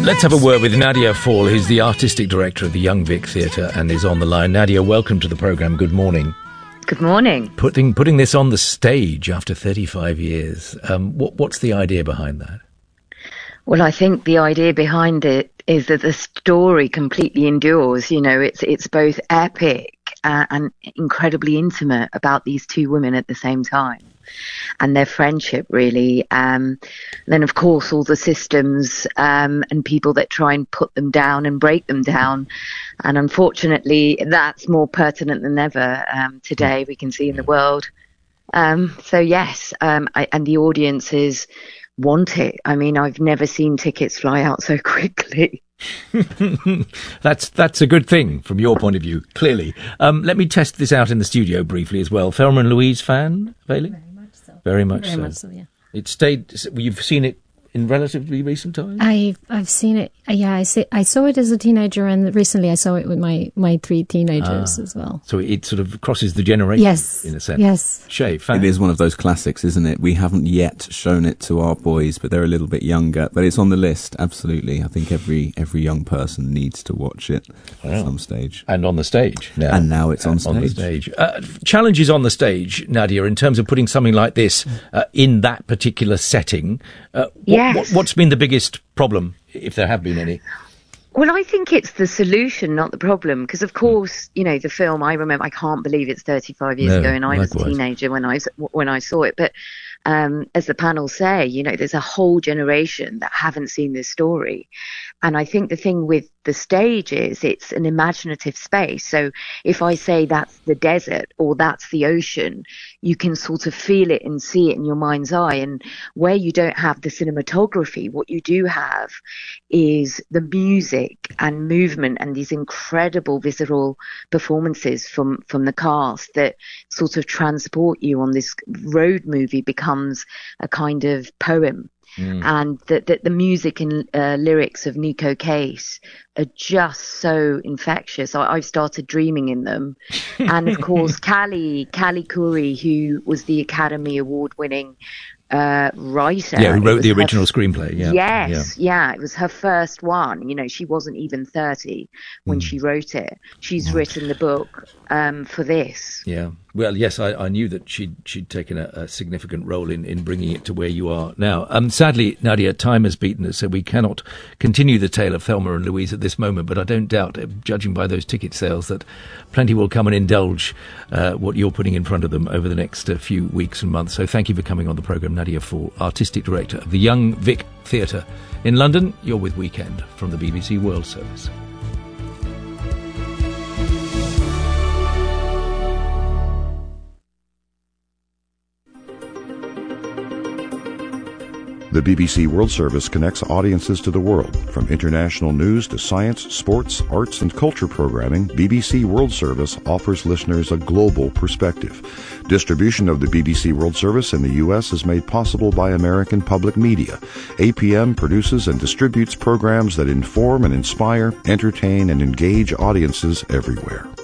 Let's have a word with Nadia Fall, who's the artistic director of the Young Vic Theatre and is on the line. Nadia, welcome to the programme. Good morning. Good morning. Putting this on the stage after 35 years, what's the idea behind that? Well, I think the idea behind it is that the story completely endures. You know, it's both epic and incredibly intimate about these two women at the same time and their friendship, really. Then, of course, all the systems and people that try and put them down and break them down. And unfortunately, that's more pertinent than ever today, we can see in the world. So, yes, and the audiences want it. I mean, I've never seen tickets fly out so quickly. That's a good thing from your point of view, clearly. Let me test this out in the studio briefly as well. Thelma and Louise fan, Bailey? Very much so. Very much so, yeah. It stayed. You've seen it in relatively recent times? I've seen it. Yeah, I saw it as a teenager, and recently I saw it with my three teenagers as well. So it sort of crosses the generation, yes, in a sense. Yes. Shay, fan. It is one of those classics, isn't it? We haven't yet shown it to our boys, but they're a little bit younger. But it's on the list, absolutely. I think every young person needs to watch it at some stage. And on the stage now. And now it's on stage. On the stage. Challenges on the stage, Nadia, in terms of putting something like this in that particular setting. What's been the biggest problem, if there have been any? Well, I think it's the solution, not the problem. Because, of course, you know, the film, I remember, I can't believe it's 35 years ago, and I was a teenager when I saw it. But as the panel say, you know, there's a whole generation that haven't seen this story. And I think the thing with the stage is it's an imaginative space. So if I say that's the desert or that's the ocean, you can sort of feel it and see it in your mind's eye. And where you don't have the cinematography, what you do have is the music and movement and these incredible visceral performances from the cast that sort of transport you on this road movie becomes a kind of poem. And the music and lyrics of Nico Case are just so infectious. I've started dreaming in them. And of course, Callie Curry, who was the Academy Award winning writer. Yeah, who wrote the original screenplay. Yeah. Yes, yeah. It was her first one. You know, she wasn't even 30 when she wrote it. She's written the book for this. Yeah. Well, yes, I knew that she'd taken a significant role in bringing it to where you are now. Sadly, Nadia, time has beaten us, so we cannot continue the tale of Thelma and Louise at this moment, but I don't doubt, judging by those ticket sales, that plenty will come and indulge what you're putting in front of them over the next few weeks and months. So thank you for coming on the programme, Nadia Fall, Artistic Director of the Young Vic Theatre in London. You're with Weekend from the BBC World Service. The BBC World Service connects audiences to the world. From international news to science, sports, arts, and culture programming, BBC World Service offers listeners a global perspective. Distribution of the BBC World Service in the U.S. is made possible by American Public Media. APM produces and distributes programs that inform and inspire, entertain, and engage audiences everywhere.